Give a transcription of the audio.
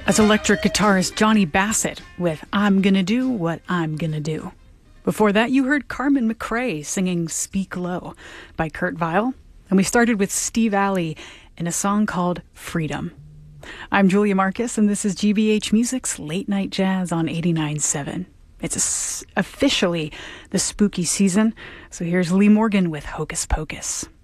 That's electric guitarist Johnny Bassett with I'm Gonna Do What I'm Gonna Do. Before that, you heard Carmen McRae singing Speak Low by Kurt Vile. And we started with Steve Alley in a song called Freedom. I'm Julia Marcus, and this is GBH Music's Late Night Jazz on 89.7. It's officially the spooky season, so here's Lee Morgan with Hocus Pocus.